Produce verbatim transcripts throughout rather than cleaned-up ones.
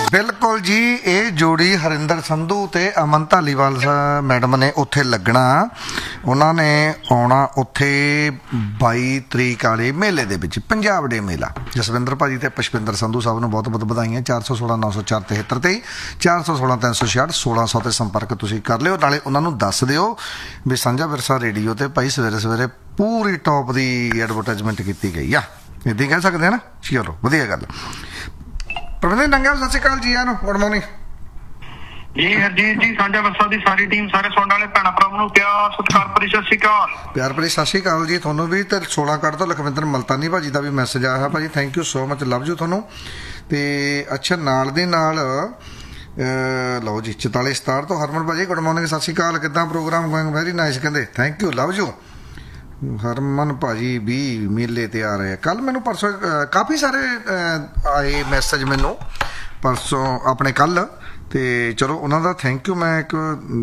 ਬਿਲਕੁਲ ਜੀ। ਇਹ ਜੋੜੀ ਹਰਿੰਦਰ ਸੰਧੂ ਤੇ ਅਮਨ ਧਾਲੀਵਾਲ ਮੈਡਮ ਨੇ ਉੱਥੇ ਲੱਗਣਾ। ਉਹਨਾਂ ਨੇ ਆਉਣਾ ਉੱਥੇ ਬਾਈ ਤਰੀਕ ਵਾਲੇ ਮੇਲੇ ਦੇ ਵਿੱਚ, ਪੰਜਾਬ ਡੇ ਮੇਲਾ। ਜਸਵਿੰਦਰ ਭਾਜੀ ਤੇ ਪੁਸ਼ਪਿੰਦਰ ਸੰਧੂ ਸਾਹਿਬ ਨੂੰ ਬਹੁਤ ਬਹੁਤ ਵਧਾਈਆਂ। ਚਾਰ ਸੌ ਸੋਲਾਂ ਨੌ ਸੌ ਚਾਰ ਤਿਹੱਤਰ ਤੇ ਚਾਰ ਸੌ ਸੋਲਾਂ ਤਿੰਨ ਸੌ ਛਿਆਹਠ ਸੋਲਾਂ ਸੌ ਤੇ ਸੰਪਰਕ ਤੁਸੀਂ ਕਰ ਲਿਓ। ਨਾਲੇ ਉਹਨਾਂ ਨੂੰ ਦੱਸ ਦਿਓ ਵੀ ਸਾਂਝਾ ਵਿਰਸਾ ਰੇਡੀਓ ਤੇ ਭਾਈ ਸਵੇਰੇ ਸਵੇਰੇ ਪੂਰੀ ਟੌਪ ਦੀ ਐਡਵਰਟਾਈਜ਼ਮੈਂਟ ਕੀਤੀ ਗਈ ਆ। ਇੱਦਾਂ ਹੀ ਕਹਿ ਸਕਦੇ ਆ ਨਾ। ਚਲੋ ਵਧੀਆ ਗੱਲ। ਪ੍ਰਵਿੰਦਰ ਨੰਗਿਆ ਸਤਿ ਸ਼੍ਰੀ ਅਕਾਲ ਜੀ। ਆਨੂੰ ਗੁੱਡ ਮਾਰਨਿੰਗ ਜੀ। ਹਰਜੀਤ ਜੀ, ਸਾਂਝਾ ਵਿਰਸਾ ਦੀ ਸਾਰੀ ਟੀਮ, ਸਾਰੇ ਸੁਣਨ ਵਾਲੇ ਭੈਣਾਂ ਭਰਾਵਾਂ ਨੂੰ ਪਿਆਰ ਸਤਿਕਾਰ ਭਰੀ ਸਤਿ ਸ਼੍ਰੀ ਅਕਾਲ। ਪਿਆਰ ਭਰੀ ਸਤਿ ਸ਼੍ਰੀ ਅਕਾਲ ਜੀ ਤੁਹਾਨੂੰ ਵੀ। ਤੇ ਸੋਲਾਂ ਕੱਢ ਤੋਂ ਲਖਵਿੰਦਰ ਮਲਤਾਨੀ ਭਾਜੀ ਦਾ ਵੀ ਮੈਸੇਜ ਆਇਆ ਭਾਜੀ, thank you so much, love you ਤੁਹਾਨੂੰ। ਤੇ ਅੱਛਾ, ਨਾਲ ਦੀ ਨਾਲ ਲਓ ਜੀ ਚੁਤਾਲੀ ਸਤਾਰ ਤੋਂ ਹਰਮਨ ਭਾਜੀ ਗੁੱਡ ਮਾਰਨਿੰਗ ਸਤਿ ਸ਼੍ਰੀ ਅਕਾਲ, ਕਿੱਦਾਂ ਪ੍ਰੋਗਰਾਮ ਗੋਇੰਗ ਵੈਰੀ ਨਾਈਸ, ਕਹਿੰਦੇ ਥੈਂਕ ਯੂ ਲਵ ਯੂ। ਹਰਮਨ ਭਾਜੀ ਵੀ ਮੇਲੇ ਤੇ ਆ ਰਹੇ ਆ ਕੱਲ। ਮੈਨੂੰ ਪਰਸੋਂ ਕਾਫੀ ਸਾਰੇ ਆਏ ਮੈਸੇਜ ਮੈਨੂੰ ਪਰਸੋਂ ਆਪਣੇ ਕੱਲ, ਤੇ ਚਲੋ ਉਹਨਾਂ ਦਾ ਥੈਂਕ ਯੂ। ਮੈਂ ਇੱਕ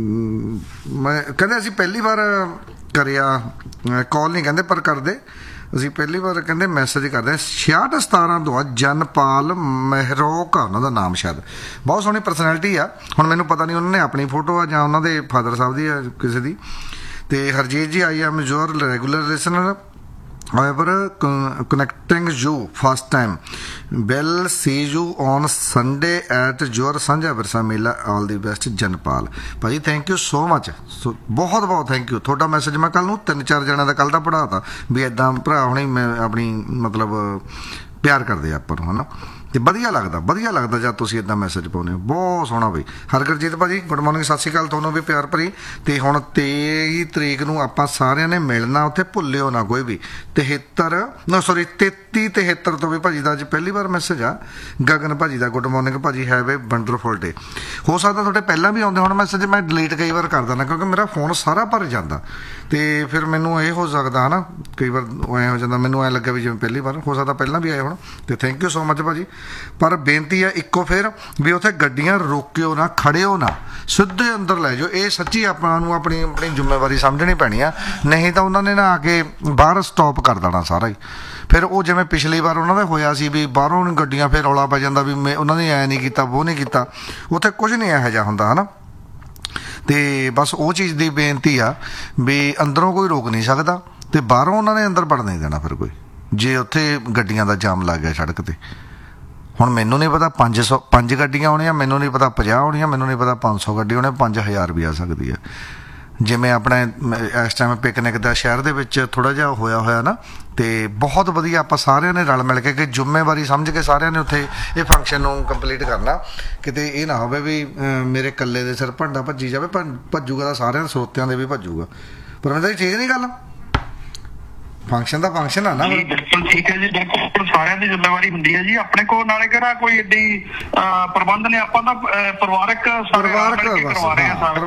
ਮੈਂ ਕਹਿੰਦੇ ਅਸੀਂ ਪਹਿਲੀ ਵਾਰ ਕਰਿਆ ਕਾਲ, ਨਹੀਂ ਕਹਿੰਦੇ ਪਰ ਕਰਦੇ ਅਸੀਂ ਪਹਿਲੀ ਵਾਰ, ਕਹਿੰਦੇ ਮੈਸੇਜ ਕਰਦੇ। ਛਿਆਹਠ ਸਤਾਰਾਂ ਤੋਂ ਜਨਪਾਲ ਮਹਿਰੋਕ ਆ ਉਹਨਾਂ ਦਾ ਨਾਮ, ਸ਼ਾਇਦ ਬਹੁਤ ਸੋਹਣੀ ਪਰਸਨੈਲਿਟੀ ਆ। ਹੁਣ ਮੈਨੂੰ ਪਤਾ ਨਹੀਂ ਉਹਨਾਂ ਨੇ ਆਪਣੀ ਫੋਟੋ ਆ ਜਾਂ ਉਹਨਾਂ ਦੇ ਫਾਦਰ ਸਾਹਿਬ ਦੀ ਆ ਕਿਸੇ ਦੀ। ਤੇ ਹਰਜੀਤ ਜੀ, I am your regular listener, however connecting you first time, will see you on Sunday at your ਸਾਂਝਾ ਵਿਰਸਾ ਮੇਲਾ, all the best ਜਨਪਾਲ ਭਾਜੀ, ਥੈਂਕ ਯੂ ਸੋ ਮਚ, ਬਹੁਤ ਬਹੁਤ ਥੈਂਕ ਯੂ। ਤੁਹਾਡਾ ਮੈਸੇਜ ਮੈਂ ਕੱਲ ਨੂੰ ਤਿੰਨ ਚਾਰ ਜਣਿਆਂ ਦਾ ਕੱਲ ਦਾ ਪੜ੍ਹਾਤਾ ਵੀ ਇੱਦਾਂ ਭਰਾ ਹੁਣੇ ਮੈਂ ਆਪਣੀ ਮਤਲਬ ਪਿਆਰ ਕਰਦੇ ਆ ਆਪਾਂ ਨੂੰ, ਹੈ ਨਾ। ਤੇ ਵਧੀਆ ਲੱਗਦਾ ਵਧੀਆ ਲੱਗਦਾ ਜਦ ਤੁਸੀਂ ਇੱਦਾਂ ਮੈਸੇਜ ਪਾਉਂਦੇ ਹੋ, ਬਹੁਤ ਸੋਹਣਾ ਬਈ। ਹਰਗਰਜੀਤ ਭਾਜੀ ਗੁੱਡ ਮਾਰਨਿੰਗ ਸਤਿ ਸ਼੍ਰੀ ਅਕਾਲ ਤੁਹਾਨੂੰ ਵੀ ਪਿਆਰ ਭਰੀ। ਤੇ ਹੁਣ ਤੇਈ ਤਰੀਕ ਨੂੰ ਆਪਾਂ ਸਾਰਿਆਂ ਨੇ ਮਿਲਣਾ ਉੱਥੇ, ਭੁੱਲਿਓ ਨਾ ਕੋਈ ਵੀ। ਤਿਹੱਤਰ ਨੋ ਸੋਰੀ ਤੇਤੀ ਤਿਹੱਤਰ ਤੋਂ ਵੀ ਭਾਜੀ ਦਾ ਅੱਜ ਪਹਿਲੀ ਵਾਰ ਮੈਸੇਜ ਆ। ਗਗਨ ਭਾਜੀ ਦਾ ਗੁੱਡ ਮਾਰਨਿੰਗ ਭਾਜੀ, ਹੈਵ ਏ ਵੰਡਰਫੁਲ ਡੇ। ਹੋ ਸਕਦਾ ਤੁਹਾਡੇ ਪਹਿਲਾਂ ਵੀ ਆਉਂਦੇ ਹੁਣ ਮੈਸੇਜ, ਮੈਂ ਡਿਲੀਟ ਕਈ ਵਾਰ ਕਰ ਦਿੰਦਾ ਕਿਉਂਕਿ ਮੇਰਾ ਫੋਨ ਸਾਰਾ ਭਰ ਜਾਂਦਾ ਤੇ ਫਿਰ ਮੈਨੂੰ ਇਹ ਹੋ ਸਕਦਾ ਹੈ ਨਾ, ਕਈ ਵਾਰ ਐਂ ਹੋ ਜਾਂਦਾ, ਮੈਨੂੰ ਐਂ ਲੱਗਾ ਵੀ ਜਿਵੇਂ ਪਹਿਲੀ ਵਾਰ, ਹੋ ਸਕਦਾ ਪਹਿਲਾਂ ਵੀ ਆਏ ਹੁਣ। ਤੇ ਥੈਂਕ ਯੂ ਸੋ ਮਚ ਭਾਜੀ। ਪਰ ਬੇਨਤੀ ਹੈ ਇੱਕੋ ਫਿਰ ਵੀ ਉੱਥੇ ਗੱਡੀਆਂ ਰੋਕਿਓ ਨਾ, ਖੜਿਓ ਨਾ, ਸਿੱਧੇ ਅੰਦਰ ਲੈ ਜਾਓ। ਇਹ ਸੱਚੀ ਆਪਾਂ ਨੂੰ ਆਪਣੀ ਆਪਣੀ ਜ਼ਿੰਮੇਵਾਰੀ ਸਮਝਣੀ ਪੈਣੀ ਆ, ਨਹੀਂ ਤਾਂ ਉਹਨਾਂ ਨੇ ਨਾ ਆ ਕੇ ਬਾਹਰ ਸਟਾਪ ਕਰ ਦੇਣਾ ਸਾਰਾ ਹੀ। ਫਿਰ ਉਹ ਜਿਵੇਂ ਪਿਛਲੀ ਵਾਰ ਉਹਨਾਂ ਦਾ ਹੋਇਆ ਸੀ ਵੀ ਬਾਹਰੋਂ ਗੱਡੀਆਂ, ਫਿਰ ਰੌਲਾ ਪੈ ਜਾਂਦਾ ਵੀ ਮੈਂ ਉਹਨਾਂ ਨੇ ਐਂ ਨਹੀਂ ਕੀਤਾ ਉਹ ਨਹੀਂ ਕੀਤਾ। ਉੱਥੇ ਕੁਝ ਨਹੀਂ ਇਹੋ ਜਿਹਾ ਹੁੰਦਾ, ਹੈ ਨਾ। ਤੇ ਬਸ ਉਹ ਚੀਜ਼ ਦੀ ਬੇਨਤੀ ਆ ਵੀ ਅੰਦਰੋਂ ਕੋਈ ਰੋਕ ਨਹੀਂ ਸਕਦਾ ਤੇ ਬਾਹਰੋਂ ਉਹਨਾਂ ਨੇ ਅੰਦਰ ਵੜ ਨਹੀਂ ਦੇਣਾ ਫਿਰ ਕੋਈ, ਜੇ ਉੱਥੇ ਗੱਡੀਆਂ ਦਾ ਜਾਮ ਲੱਗ ਗਿਆ ਸੜਕ ਤੇ। ਹੁਣ ਮੈਨੂੰ ਨਹੀਂ ਪਤਾ ਪੰਜ ਸੌ ਪੰਜ ਗੱਡੀਆਂ ਆਉਣੀਆਂ, ਮੈਨੂੰ ਨਹੀਂ ਪਤਾ ਪੰਜਾਹ ਆਉਣੀਆਂ, ਮੈਨੂੰ ਨਹੀਂ ਪਤਾ ਪੰਜ ਸੌ ਗੱਡੀ ਆਉਣੀ, ਪੰਜ ਹਜ਼ਾਰ ਵੀ ਆ ਸਕਦੀ ਹੈ। ਜਿਵੇਂ ਆਪਣੇ ਇਸ ਟਾਈਮ ਪਿਕਨਿਕ ਦਾ ਸ਼ਹਿਰ ਦੇ ਵਿੱਚ ਥੋੜ੍ਹਾ ਜਿਹਾ ਹੋਇਆ ਹੋਇਆ ਨਾ, ਤੇ ਬਹੁਤ ਵਧੀਆ ਆਪਾਂ ਸਾਰਿਆਂ ਨੇ ਰਲ ਮਿਲ ਕੇ ਕਿ ਜ਼ਿੰਮੇਵਾਰੀ ਸਮਝ ਕੇ ਸਾਰਿਆਂ ਨੇ ਉੱਥੇ ਇਹ ਫੰਕਸ਼ਨ ਨੂੰ ਕੰਪਲੀਟ ਕਰਨਾ। ਕਿਤੇ ਇਹ ਨਾ ਹੋਵੇ ਵੀ ਮੇਰੇ ਇਕੱਲੇ ਦੇ ਸਿਰ ਭੰਡਾ ਭੱਜੀ ਜਾਵੇ, ਭੱਜੂਗਾ ਤਾਂ ਸਾਰਿਆਂ ਦੇ ਸਰੋਤਿਆਂ ਦੇ ਵੀ ਭੱਜੂਗਾ। ਪਰ ਮੈਂ ਤਾਂ ਠੀਕ ਨਹੀਂ ਗੱਲ, ਫੰਕਸ਼ਨ ਦਾ ਫੰਕਸ਼ਨ ਆ ਨਾ। ਬਿਲਕੁਲ ਠੀਕ ਹੈ ਜੀ, ਬਿਲਕੁਲ ਸਾਰਿਆਂ ਦੀ ਜ਼ਿੰਮੇਵਾਰੀ ਹੁੰਦੀ ਹੈ ਜੀ। ਆਪਣੇ ਕੋਲ ਨਾਲੇ ਕਿਹੜਾ ਕੋਈ ਏਡੀ ਪ੍ਰਬੰਧ ਨੇ, ਆਪਾਂ ਤਾਂ ਪਰਿਵਾਰਕ ਪਰਿਵਾਰਕ ਕਰਵਾ ਰਹੇ ਹਾਂ।